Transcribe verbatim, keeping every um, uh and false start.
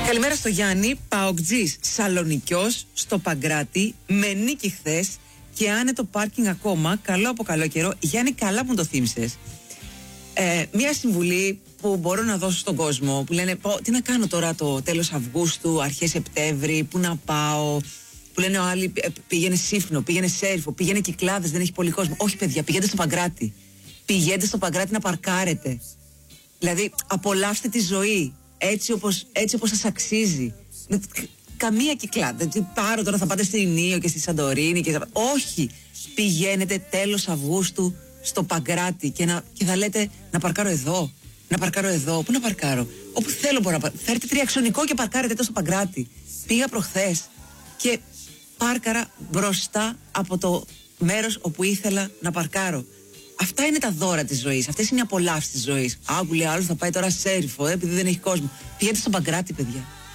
Καλημέρα στο Γιάννη, Παοκτζής Σαλονικιός στο Παγκράτη, με νίκη χθες και άνετο πάρκινγκ ακόμα. Καλό από καλό καιρό. Γιάννη, καλά που το θύμισες. Ε, μία συμβουλή που μπορώ να δώσω στον κόσμο που λένε πω, τι να κάνω τώρα το τέλος Αυγούστου, αρχές Σεπτέμβρη, πού να πάω. Που λένε ο άλλοι πήγαινε Σύφνο, πήγαινε Σέρφο, πήγαινε Κυκλάδες, δεν έχει πολύ κόσμο. Όχι, παιδιά, πηγαίνετε στο Παγκράτη. Πηγαίνετε στο Παγκράτη να παρκάρετε. Δηλαδή, απολαύστε τη ζωή έτσι όπως, έτσι όπως σας αξίζει. Καμία Κυκλάδα. Δεν πάρω τώρα, θα πάτε στην Ινίο και στη Σαντορίνη. Και... Όχι. Πηγαίνετε τέλος Αυγούστου στο Παγκράτη και, να, και θα λέτε να παρκάρω εδώ. Να παρκάρω εδώ. Πού να παρκάρω? Όπου θέλω μπορώ να παρκάρω. Θα έρθετε τριαξονικό και παρκάρετε εδώ στο Παγκράτη. Πήγα προχθές και πάρκαρα μπροστά από το μέρος όπου ήθελα να παρκάρω. Αυτά είναι τα δώρα της ζωής. Αυτές είναι οι απολαύσεις της ζωής. Άκου, λέει άλλος, θα πάει τώρα Σέρφο, ε, επειδή δεν έχει κόσμο. Πηγαίνετε στο Παγκράτη, παιδιά.